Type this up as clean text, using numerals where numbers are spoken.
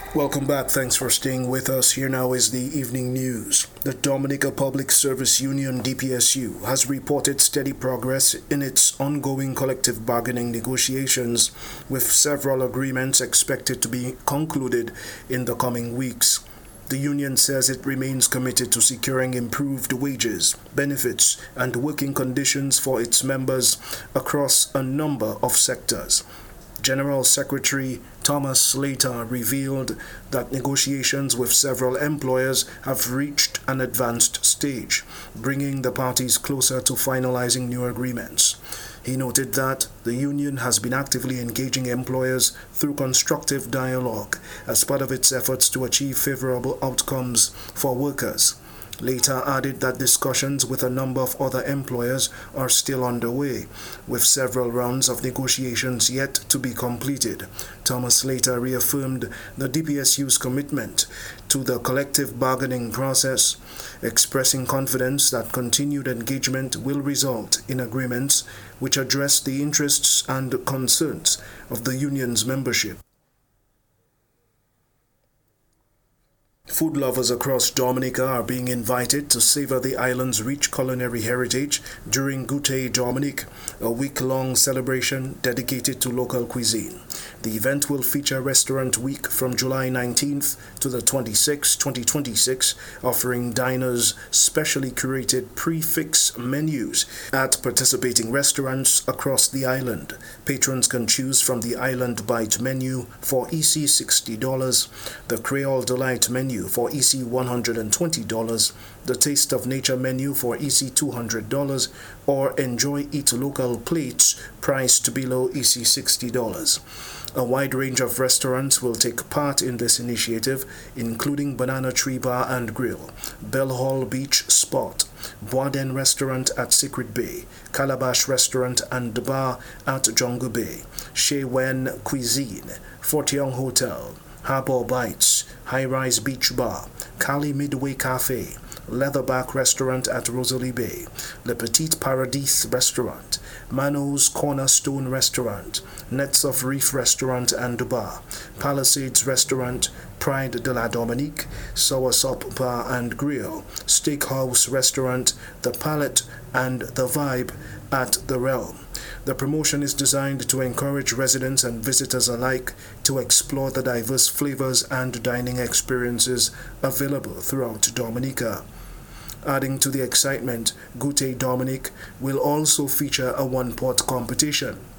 Welcome back. Thanks for staying with us. Here now is the evening news. The Dominica Public Service Union DPSU has reported steady progress in its ongoing collective bargaining negotiations, with several agreements expected to be concluded in the coming weeks. The union says it remains committed to securing improved wages, benefits, and working conditions for its members across a number of sectors. General Secretary Thomas Slater revealed that negotiations with several employers have reached an advanced stage, bringing the parties closer to finalizing new agreements. He noted that the union has been actively engaging employers through constructive dialogue as part of its efforts to achieve favorable outcomes for workers. Later added that discussions with a number of other employers are still underway, with several rounds of negotiations yet to be completed. Thomas later reaffirmed the DPSU's commitment to the collective bargaining process, expressing confidence that continued engagement will result in agreements which address the interests and concerns of the union's membership. Food lovers across Dominica are being invited to savor the island's rich culinary heritage during Goûter Dominique, a week-long celebration dedicated to local cuisine. The event will feature Restaurant Week from July 19th to the 26th, 2026, offering diners specially curated prix menus at participating restaurants across the island. Patrons can choose from the Island Bite menu for EC $60, the Creole Delight menu for EC $120, the Taste of Nature menu for EC $200, or Enjoy Eat Local plates priced below EC $60. A wide range of restaurants will take part in this initiative, including Banana Tree Bar and Grill, Bell Hall Beach Spot, Boisden Restaurant at Secret Bay, Calabash Restaurant and Bar at Jungle Bay, Chez Wen Cuisine, Fort Young Hotel, Harbor Bites, High Rise Beach Bar, Cali Midway Cafe, Leatherback Restaurant at Rosalie Bay, Le Petit Paradis Restaurant, Mano's Cornerstone Restaurant, Nets of Reef Restaurant and Bar, Palisades Restaurant, Pride de la Dominique, Soursop Bar and Grill, Steakhouse Restaurant, The Palette, and The Vibe at The Realm. The promotion is designed to encourage residents and visitors alike to explore the diverse flavors and dining experiences available throughout Dominica. Adding to the excitement, Goûter Dominique will also feature a one-pot competition.